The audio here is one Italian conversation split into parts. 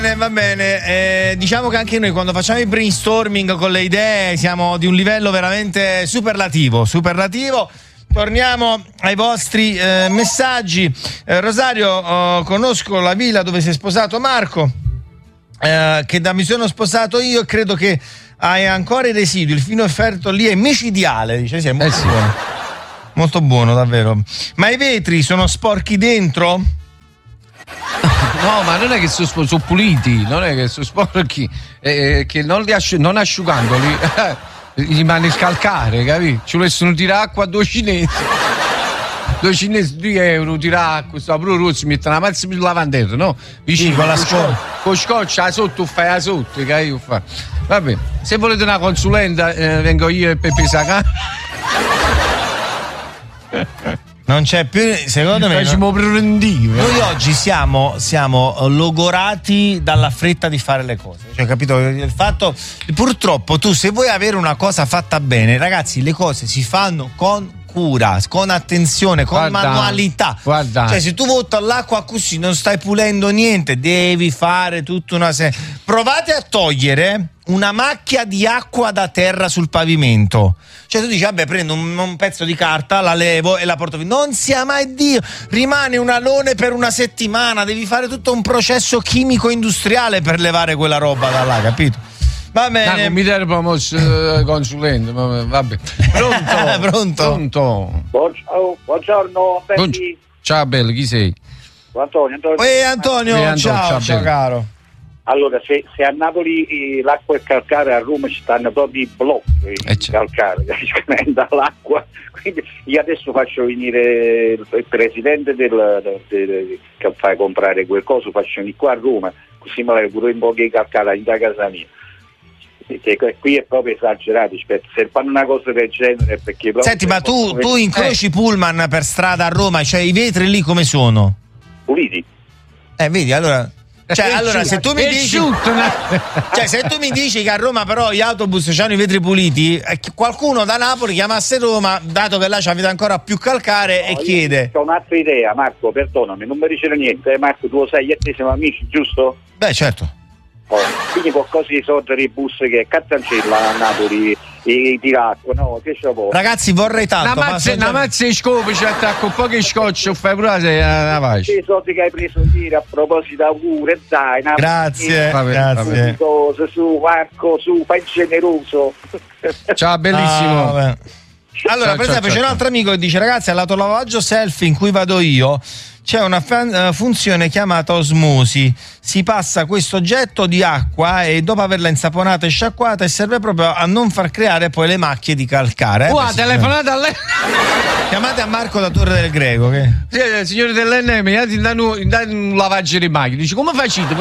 Va bene, diciamo che anche noi quando facciamo il brainstorming con le idee siamo di un livello veramente superlativo. Torniamo ai vostri messaggi. Rosario, conosco la villa dove si è sposato Marco, che da mi sono sposato io, e credo che hai ancora i residui, il fino offerto lì è micidiale, dice, sì, è molto buono. Molto buono, davvero. Ma i vetri sono sporchi dentro? No, ma non è che sono puliti, non è che sono sporchi, che non asciugandoli gli rimane il calcare, capito? Ci volessero tirare acqua a 2 cinesi. 2 cinesi, 2 euro, tirare acqua, sta pure rossi, mettono la mazza per il lavandello, no? Vicino con la scotch. Con scotch sotto, fai sotto, capito? Vabbè, se volete una consulenta, vengo io e Peppe Sacà. Non c'è più, secondo me. Noi oggi siamo logorati dalla fretta di fare le cose. Cioè, capito? Il fatto, purtroppo, tu se vuoi avere una cosa fatta bene, ragazzi, le cose si fanno con cura, con attenzione, con manualità. Guarda. Cioè, se tu vuoti all'acqua così non stai pulendo niente, devi fare tutta una serie. Provate a togliere una macchia di acqua da terra sul pavimento. Cioè tu dici, vabbè, prendo un pezzo di carta, la levo e la porto via. Non sia mai Dio, rimane un alone per una settimana, devi fare tutto un processo chimico industriale per levare quella roba da là, capito? Va bene. Non mi dare promosso consulente, vabbè. Pronto? Buongiorno, belli. Ciao bello, chi sei? Antonio, ciao caro. Allora, se a Napoli l'acqua è calcare, a Roma ci stanno proprio i blocchi calcare dall'acqua. Quindi io adesso faccio venire il presidente che fa comprare quel coso, faccio venire qua a Roma, così me la pure un po' di calcare in casa mia. Perché qui è proprio esagerato, se fanno una cosa del genere perché. Senti, ma tu incroci pullman per strada a Roma, cioè i vetri lì come sono? Puliti. Vedi, allora se tu mi dici se tu mi dici che a Roma però gli autobus hanno i vetri puliti, qualcuno da Napoli chiamasse Roma, dato che là c'avete ancora più calcare, e chiede. Ho un'altra idea, Marco, perdonami, non mi dice niente, Marco, tu lo sai, io e te siamo amici, giusto? Beh, certo. Quindi qualcosa di soldi dei bus che cattancella a Napoli e tiracqua, no? Che c'ho poco. Ragazzi, vorrei tanto. Una mazza di scopi, ci attacco un po' che scotch, fai pure una pace. I soldi che hai preso ieri, a proposito, auguri, dai. Grazie. Cose su, Marco, su, fai generoso. Ciao, bellissimo. Allora, per esempio, c'è un altro amico che dice: ragazzi, all'autolavaggio selfie in cui vado io c'è una funzione chiamata osmosi. Si passa questo oggetto di acqua e dopo averla insaponata e sciacquata, e serve proprio a non far creare poi le macchie di calcare. Telefonate a lei. Chiamate a Marco da Torre del Greco. Che? Signore dell'NM, danno un lavaggio di macchine. Dice, come facite?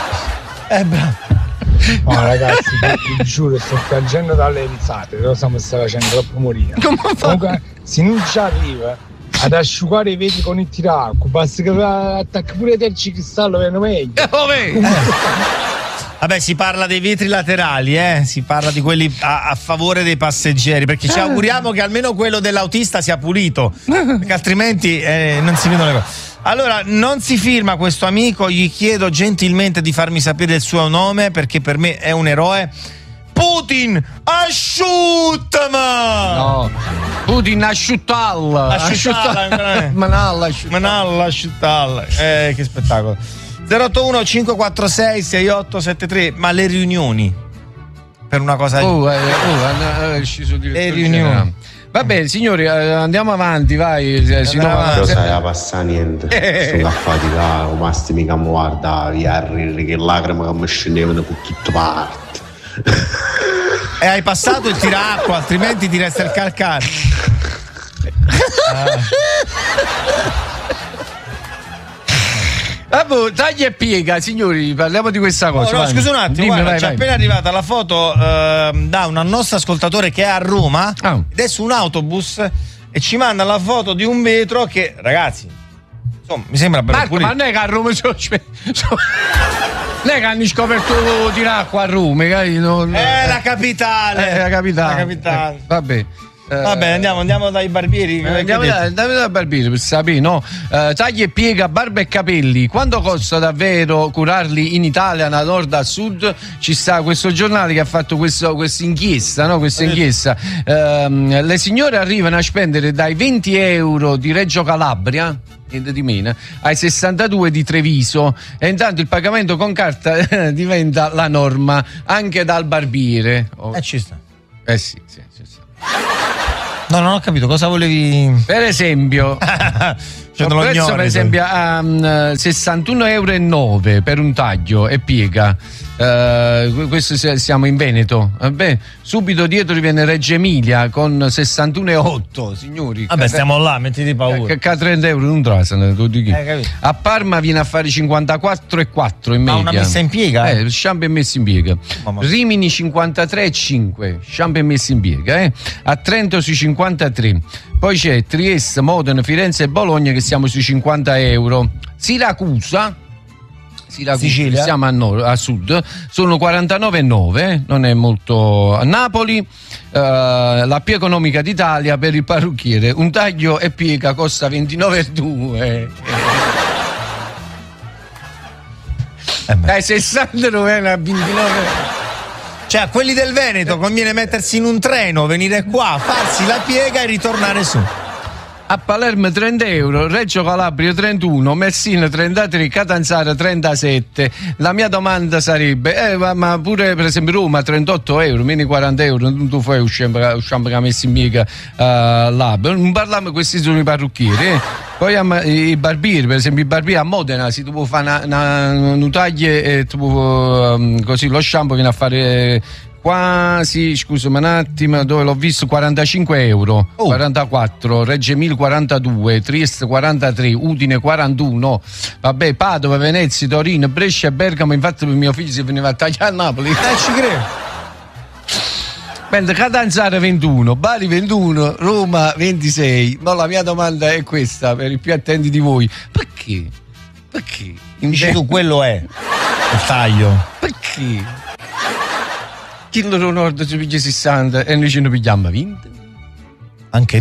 Bravo. No, ragazzi, vi giuro, sto piangendo dalle risate, però mi sta facendo troppo morire. Comunque, se non ci arriva ad asciugare i vetri con il tiracqua, basta che attacchi pure il tergicristallo, viene meglio. Vabbè, si parla dei vetri laterali, si parla di quelli a favore dei passeggeri, perché ci auguriamo che almeno quello dell'autista sia pulito, perché altrimenti non si vedono le cose. Allora, non si firma questo amico, gli chiedo gentilmente di farmi sapere il suo nome, perché per me è un eroe. Putin, asciuttama! No, Putin, asciuttalla. Manalla, asciuttalla. Che spettacolo. 081 546 6873. Ma le riunioni per una cosa è sceso di le riunioni. Va bene, signori, andiamo avanti, vai. Non sai a passare niente. Sono affaticato, Mastimi che mi guarda, che lacrime che mi scendevano da tutte parti. E hai passato il tiracqua, altrimenti ti resta il calcare. Taglia e piega, signori, parliamo di questa cosa. No, scusa un attimo, c'è appena arrivata la foto da un nostro ascoltatore che è a Roma ed è su un autobus e ci manda la foto di un vetro che, ragazzi, insomma, mi sembra bello Marco, pulito. ma non è che a Roma non è che hanno scoperto tiracqua a Roma, la capitale. La capitale. Vabbè. Va bene, andiamo dai barbieri. Andiamo dai barbieri per sapere, no? Taglia e piega barba e capelli. Quanto costa davvero curarli in Italia, da nord a sud? Ci sta questo giornale che ha fatto questa inchiesta, no? Questa inchiesta. Le signore arrivano a spendere dai 20 euro di Reggio Calabria, niente di meno, ai 62 di Treviso, e intanto il pagamento con carta diventa la norma anche dal barbiere. Ci sta. Sì. No, non ho capito cosa volevi. Per esempio, il prezzo per esempio a 61,09 € per un taglio e piega. Questo siamo in Veneto. Vabbè, subito dietro viene Reggio Emilia con 61,8, signori. Vabbè, stiamo là, mettiti paura. Che 30 euro non trasano. A Parma viene a fare 54,4 in media. Ma una messa in piega? Il shampoo è messo in piega. Rimini 53,5, shampoo è messo in piega. A Trento sui 53. Poi c'è Trieste, Modena, Firenze e Bologna che siamo sui 50 euro. Siracusa, Sicilia, siamo a sud, sono 49,9, non è molto. A Napoli, la più economica d'Italia per il parrucchiere, un taglio e piega costa 29,2. Dai 69 a 29. Cioè, a quelli del Veneto conviene mettersi in un treno, venire qua, farsi la piega e ritornare su. A Palermo 30 euro, Reggio Calabria 31, Messina 33, Catanzaro 37. La mia domanda sarebbe, ma pure per esempio Roma 38 euro, meno 40 euro, non tu fai usciamo che ha messo in piega là. Non parliamo, questi sono i parrucchieri. Poi i barbieri, per esempio i barbieri a Modena, se tu puoi fare un taglio e così lo shampoo viene a fare quasi, scusami un attimo, dove l'ho visto, 45 euro, 44, Reggio Emilia 42, Trieste 43, Udine 41, vabbè, Padova, Venezia, Torino, Brescia e Bergamo. Infatti mio figlio si veniva a tagliare a Napoli. Ci credo. Mentre Catanzaro 21, Bari 21, Roma 26. Ma la mia domanda è questa, per i più attenti di voi: perché? Dici tu, quello è il taglio. Perché? Chi loro nord si piglia 60 e noi ce ne pigliamo 20? Anche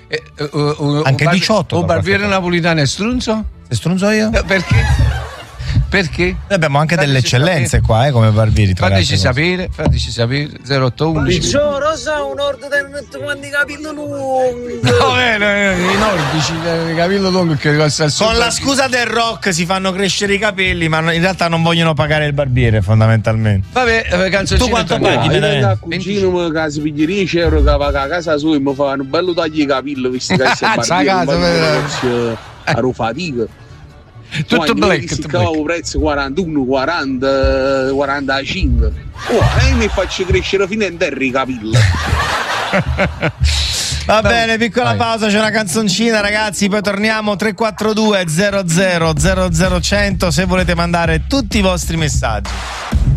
18. O barbiere napolitano è strunzo? Se strunzo io? Perché? Noi abbiamo anche delle eccellenze qua, come barbieri. Fateci sapere 0811. Picciò, rosa, un nord del quanti capelli lunghi. No, i nordici, capello lungo che con la scusa del rock si fanno crescere i capelli, ma in realtà non vogliono pagare il barbiere, fondamentalmente. Vabbè, canzoncino. Tu quanto paghi? Da cugino che si piglia 10 euro che paga a casa sua e mi fa un bello taglio di capelli, visto che si barbiere a fatica. Tutto black, si cava il prezzo 41, 40, 45. E mi faccio crescere fino in terra i capelli. Va bene, piccola pausa, c'è una canzoncina, ragazzi, poi torniamo. 342 00 00 100 se volete mandare tutti i vostri messaggi.